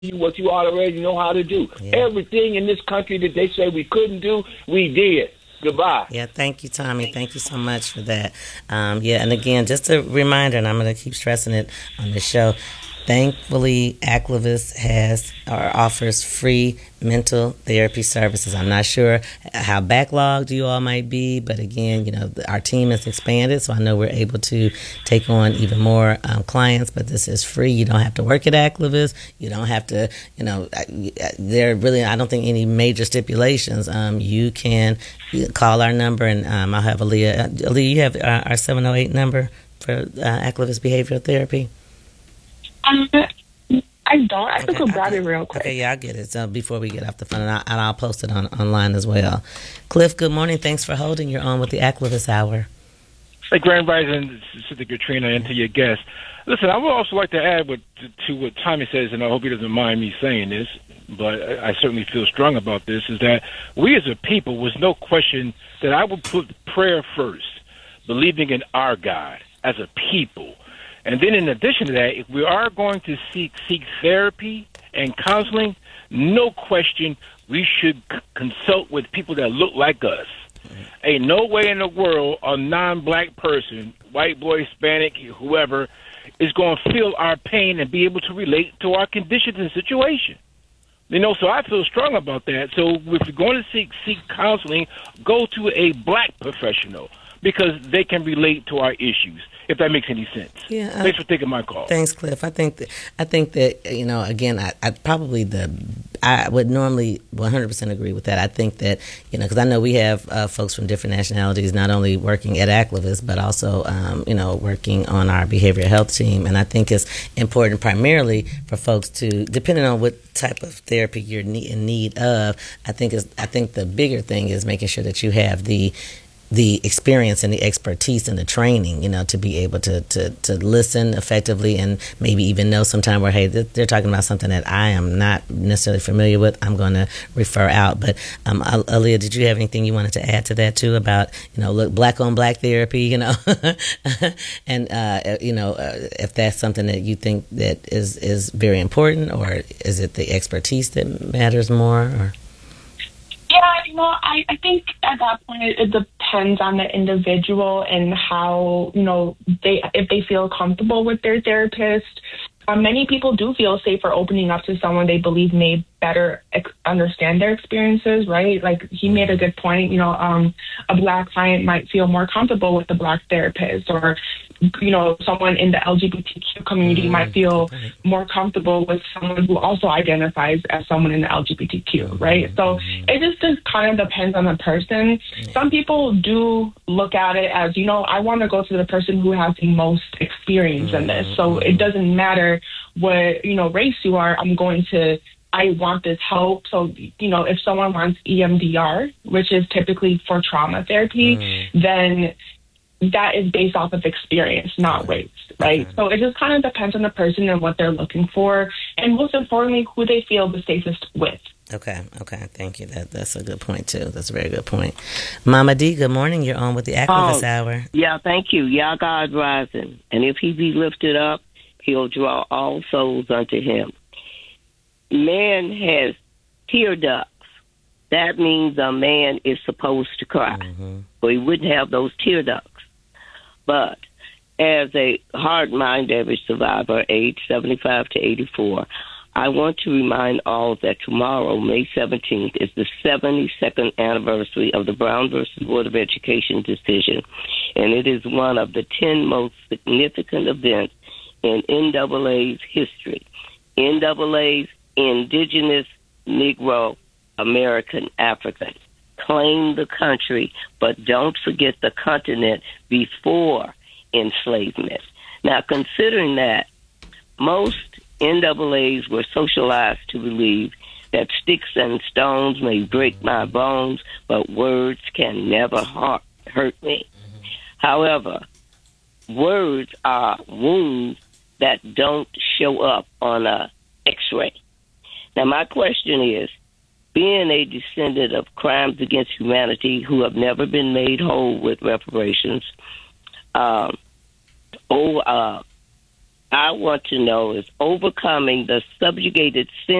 what you already know how to do. Yeah. Everything in this country that they say we couldn't do, we did. Goodbye. Yeah, thank you, Tommy. Thank you so much for that. Yeah, and again, just a reminder, and I'm going to keep stressing it on the show. Thankfully, Aclivis has or offers free mental therapy services. I'm not sure how backlogged you all might be, but again, you know, our team has expanded, so I know we're able to take on even more clients, but this is free. You don't have to work at Aclivis. You don't have to, you know, there are really, I don't think, any major stipulations. You can call our number, and I'll have Aaliyah. Aaliyah, you have our 708 number for Aclivis Behavioral Therapy? I don't. I could go grab it real quick. Okay, yeah, I'll get it. So before we get off the phone, and I'll post it online as well. Cliff, good morning. Thanks for holding. You're on with the Aclivis Hour. Hey, Grand Rising, Sister Katrina, and to your guest. Listen, I would also like to add to what Tommy says, and I hope he doesn't mind me saying this, but I certainly feel strong about this, is that we as a people, was no question that I would put prayer first, believing in our God as a people. And then in addition to that, if we are going to seek therapy and counseling, no question we should consult with people that look like us. Ain't no way in the world a non-black person, white boy, Hispanic, whoever, is going to feel our pain and be able to relate to our conditions and situation. You know, so I feel strong about that. So if you're going to seek counseling, go to a black professional because they can relate to our issues, if that makes any sense. Yeah. Thanks for taking my call. Thanks, Cliff. I think that you know, again, I would normally 100% agree with that. I think that, you know, because I know we have folks from different nationalities not only working at Aclivis, but also, you know, working on our behavioral health team. And I think it's important primarily for folks to, depending on what type of therapy you're in need of, I think the bigger thing is making sure that you have the experience and the expertise and the training, you know, to be able to listen effectively and maybe even know sometime where, hey, they're talking about something that I am not necessarily familiar with. I'm going to refer out. But Aaliyah, did you have anything you wanted to add to that too about, you know, look, black on black therapy, you know, and you know, if that's something that you think that is very important, or is it the expertise that matters more? Or? Yeah, you know, I think at that point it depends on the individual and how, you know, if they feel comfortable with their therapist. Many people do feel safer opening up to someone they believe may better understand their experiences, right? Like he made a good point, you know, a black client might feel more comfortable with the black therapist, or, you know, someone in the LGBTQ community might feel more comfortable with someone who also identifies as someone in the LGBTQ, right? So it just kind of depends on the person. Some people do look at it as, you know, I want to go to the person who has the most experience in this. So it doesn't matter what, you know, race you are, I want this help. So, you know, if someone wants EMDR, which is typically for trauma therapy, then that is based off of experience, not race, right? So it just kind of depends on the person and what they're looking for, and most importantly, who they feel the safest with. Okay. Thank you. That's a good point, too. That's a very good point. Mama D, good morning. You're on with the Aclivis Hour. Yeah, thank you. Yah God rising. And if he be lifted up, he'll draw all souls unto him. Man has tear ducts. That means a man is supposed to cry. Or he wouldn't have those tear ducts. But as a hard-mind damage survivor, age 75 to 84, I want to remind all that tomorrow, May 17th, is the 72nd anniversary of the Brown versus Board of Education decision, and it is one of the 10 most significant events in NAA's history. NAA's Indigenous Negro American African. Claim the country, but don't forget the continent before enslavement. Now, considering that, most NAAs were socialized to believe that sticks and stones may break my bones, but words can never hurt me. However, words are wounds that don't show up on a X-ray. Now, my question is, being a descendant of crimes against humanity who have never been made whole with reparations, I want to know is overcoming the subjugated sin